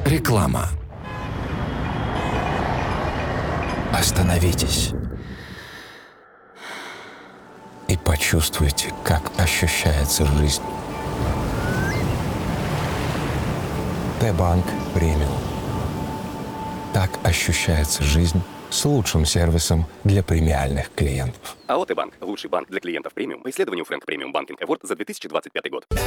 Реклама. Остановитесь и почувствуйте, как ощущается жизнь. Т-банк премиум. Так ощущается жизнь с лучшим сервисом для премиальных клиентов. АО «Т-банк» – лучший банк для клиентов премиум по исследованию Frank Premium Banking Award за 2025 год.